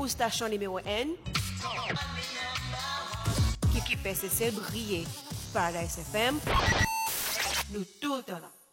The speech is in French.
pour station numéro 1 qui fait ses briller. Paradise FM, nous tout le temps là.